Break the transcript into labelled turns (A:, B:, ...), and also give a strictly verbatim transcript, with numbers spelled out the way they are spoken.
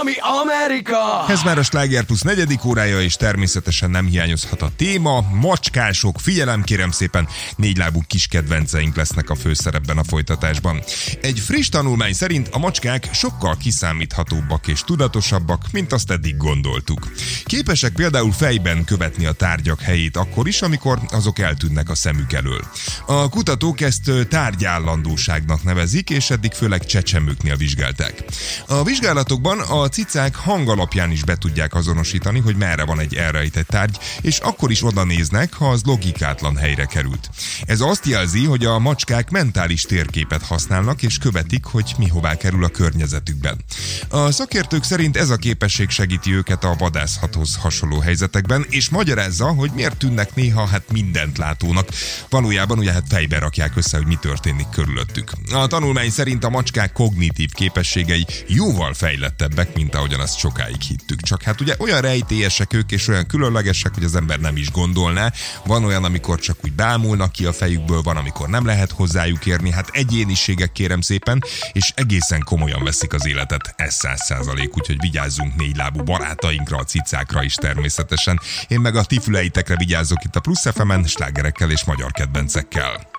A: ami Amerika!
B: Ez már a Sláger Plusz negyedik órája, és természetesen nem hiányozhat a téma. Macskások, figyelem kérem szépen, négylábú kis kedvenceink lesznek a főszerepben a folytatásban. Egy friss tanulmány szerint a macskák sokkal kiszámíthatóbbak és tudatosabbak, mint azt eddig gondoltuk. Képesek például fejben követni a tárgyak helyét akkor is, amikor azok eltűnnek a szemük elől. A kutatók ezt tárgyállandóságnak nevezik, és eddig főleg csecsemőknél vizsgálták. A vizsgálatokban a cicák hang alapján is be tudják azonosítani, hogy merre van egy elrejtett tárgy, és akkor is oda néznek, ha az logikátlan helyre került. Ez azt jelzi, hogy a macskák mentális térképet használnak, és követik, hogy mihová kerül a környezetükben. A szakértők szerint ez a képesség segíti őket a vadászathoz hasonló helyzetekben, és magyarázza, hogy miért tűnnek néha hát mindent látónak. Valójában ugye hát fejbe rakják össze, hogy mi történik körülöttük. A tanulmány szerint a macskák kognitív képességei jóval fejlettebbek, mint ahogyan azt sokáig hittük. Csak hát ugye olyan rejtélyesek ők, és olyan különlegesek, hogy az ember nem is gondolná. Van olyan, amikor csak úgy bámulnak ki a fejükből, van, amikor nem lehet hozzájuk érni. Hát egyéniségek kérem szépen, és egészen komolyan veszik az életet. Ez száz százalék, úgyhogy vigyázzunk négylábú barátainkra, a cicákra is természetesen. Én meg a ti füleitekre vigyázzok itt a Plusz ef emen, slágerekkel és magyar kedvencekkel.